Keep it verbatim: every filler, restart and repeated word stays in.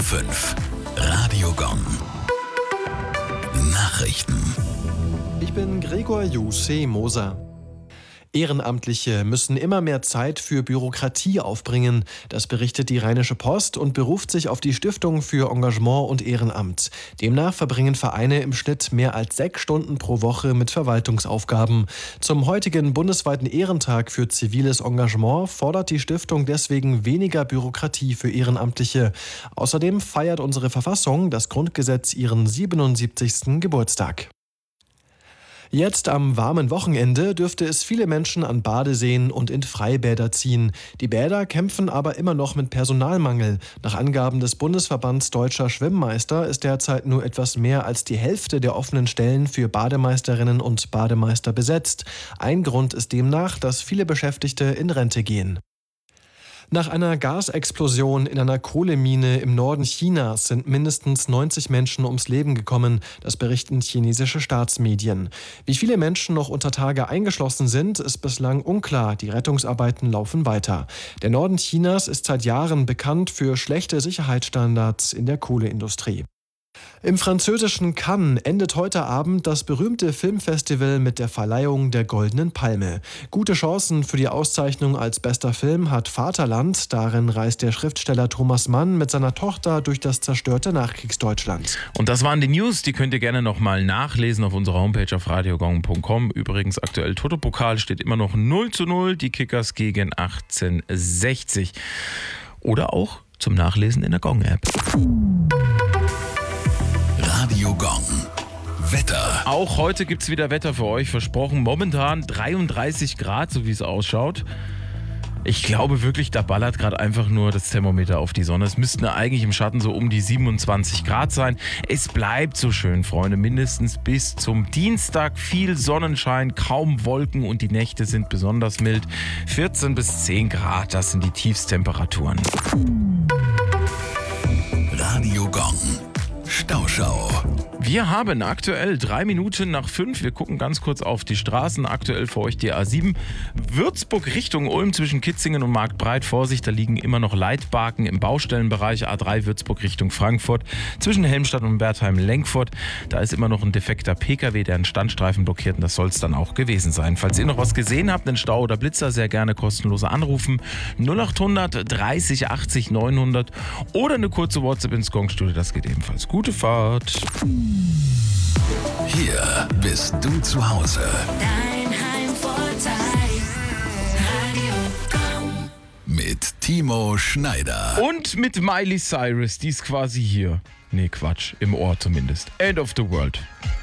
fünf. Radio Gong. Nachrichten. Ich bin Gregor Jussi Moser. Ehrenamtliche müssen immer mehr Zeit für Bürokratie aufbringen. Das berichtet die Rheinische Post und beruft sich auf die Stiftung für Engagement und Ehrenamt. Demnach verbringen Vereine im Schnitt mehr als sechs Stunden pro Woche mit Verwaltungsaufgaben. Zum heutigen bundesweiten Ehrentag für ziviles Engagement fordert die Stiftung deswegen weniger Bürokratie für Ehrenamtliche. Außerdem feiert unsere Verfassung, das Grundgesetz, ihren siebenundsiebzigsten Geburtstag. Jetzt am warmen Wochenende dürfte es viele Menschen an Badeseen und in Freibäder ziehen. Die Bäder kämpfen aber immer noch mit Personalmangel. Nach Angaben des Bundesverbands Deutscher Schwimmmeister ist derzeit nur etwas mehr als die Hälfte der offenen Stellen für Bademeisterinnen und Bademeister besetzt. Ein Grund ist demnach, dass viele Beschäftigte in Rente gehen. Nach einer Gasexplosion in einer Kohlemine im Norden Chinas sind mindestens neunzig Menschen ums Leben gekommen. Das berichten chinesische Staatsmedien. Wie viele Menschen noch unter Tage eingeschlossen sind, ist bislang unklar. Die Rettungsarbeiten laufen weiter. Der Norden Chinas ist seit Jahren bekannt für schlechte Sicherheitsstandards in der Kohleindustrie. Im französischen Cannes endet heute Abend das berühmte Filmfestival mit der Verleihung der Goldenen Palme. Gute Chancen für die Auszeichnung als bester Film hat Vaterland. Darin reist der Schriftsteller Thomas Mann mit seiner Tochter durch das zerstörte Nachkriegsdeutschland. Und das waren die News, die könnt ihr gerne nochmal nachlesen auf unserer Homepage auf radiogong punkt com. Übrigens aktuell Toto-Pokal steht immer noch null zu null, die Kickers gegen achtzehnhundertsechzig. Oder auch zum Nachlesen in der Gong-App. Radio Gong. Wetter. Auch heute gibt es wieder Wetter für euch, versprochen. Momentan dreiunddreißig Grad, so wie es ausschaut. Ich glaube wirklich, da ballert gerade einfach nur das Thermometer auf die Sonne. Es müssten eigentlich im Schatten so um die siebenundzwanzig Grad sein. Es bleibt so schön, Freunde, mindestens bis zum Dienstag. Viel Sonnenschein, kaum Wolken und die Nächte sind besonders mild. vierzehn bis zehn Grad, das sind die Tiefstemperaturen. Radio Gong. Stauschau. Wir haben aktuell drei Minuten nach fünf. Wir gucken ganz kurz auf die Straßen. Aktuell für euch die A sieben. Würzburg Richtung Ulm zwischen Kitzingen und Marktbreit. Vorsicht, da liegen immer noch Leitbarken im Baustellenbereich. A drei Würzburg Richtung Frankfurt. Zwischen Helmstadt und Bertheim-Lenkfurt. Da ist immer noch ein defekter Pkw, der einen Standstreifen blockiert. Und das soll es dann auch gewesen sein. Falls ihr noch was gesehen habt, einen Stau oder Blitzer, sehr gerne kostenlos anrufen. null achthundert dreißig achtzig neunhundert oder eine kurze WhatsApp ins Gong-Studio. Das geht ebenfalls. Gute Fahrt. Hier bist du zu Hause. Dein Heimvorteil. Radio Gong. Mit Timo Schneider. Und mit Miley Cyrus, die ist quasi hier. Nee, Quatsch, im Ohr zumindest. End of the World.